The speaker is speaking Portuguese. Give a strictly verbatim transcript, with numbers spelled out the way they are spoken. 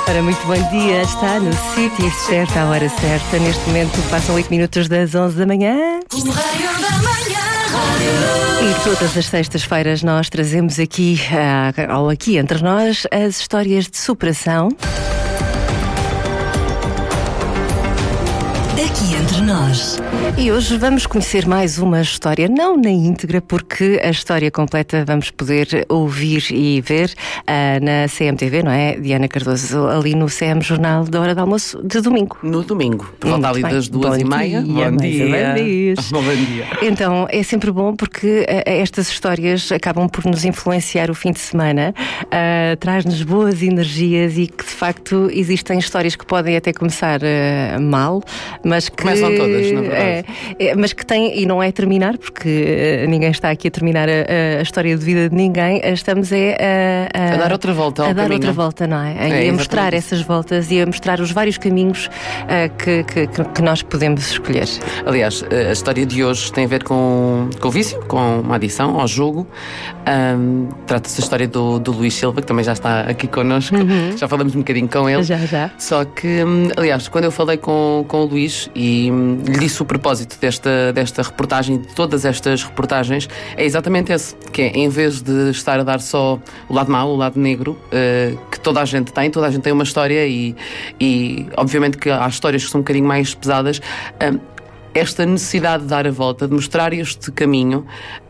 Ora, muito bom dia, está no sítio certo, à hora certa. Neste momento passam oito minutos das onze da manhã. E todas as sextas-feiras nós trazemos aqui, ao Aqui Entre Nós, as histórias de superação. Aqui Entre Nós. E hoje vamos conhecer mais uma história, não na íntegra, porque a história completa vamos poder ouvir e ver uh, na C M T V, não é, Diana Cardoso? Ali no C M Jornal da Hora do Almoço de domingo. No domingo, por volta ali das duas e meia. Bom dia. Bom dia. Então, é sempre bom porque uh, estas histórias acabam por nos influenciar o fim de semana, uh, traz-nos boas energias e que, de facto, existem histórias que podem até começar uh, mal, mas que... Começam todas, na verdade. É, é, mas que tem, e não é terminar, porque uh, ninguém está aqui a terminar a, a história de vida de ninguém, estamos é a, a, a dar outra volta ao a dar caminho. outra volta, não é? É, E a mostrar essas voltas e a mostrar os vários caminhos uh, que, que, que nós podemos escolher. Aliás, a história de hoje tem a ver com, com o vício, com uma adição ao jogo. Um, Trata-se da história do, do Luís Silva, que também já está aqui connosco. Uhum. Já falamos um bocadinho com ele. Já, já. Só que, aliás, quando eu falei com, com o Luís e lhe disse o propósito desta, desta reportagem, de todas estas reportagens, é exatamente esse, que é, em vez de estar a dar só o lado mau, o lado negro, uh, que toda a gente tem, toda a gente tem uma história e, e obviamente que há histórias que são um bocadinho mais pesadas, uh, esta necessidade de dar a volta, de mostrar este caminho,